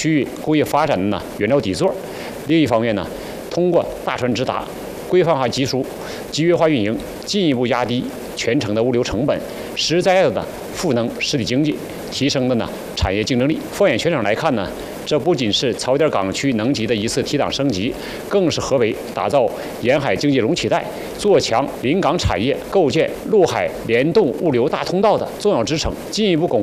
区域工业发展的原料底座。另一方面呢，通过大船直达、规范化技术、集约化运营，进一步压低全程的物流成本，实在的赋能实体经济，提升的产业竞争力。放眼全省来看呢，这不仅是曹店港区能级的一次提档升级，更是河北打造沿海经济容器带、做强临港产业、构建陆海联动物流大通道的重要支撑，进一步巩